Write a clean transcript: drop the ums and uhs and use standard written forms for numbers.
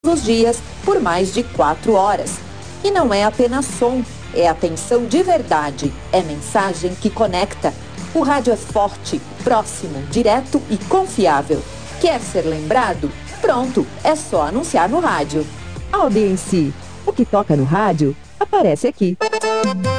os dias por mais de 4 horas. E não é apenas som, é atenção de verdade, é mensagem que conecta. O rádio é forte, próximo, direto e confiável. Quer ser lembrado? Pronto, é só anunciar no rádio. Audiência. O que toca no rádio, aparece aqui.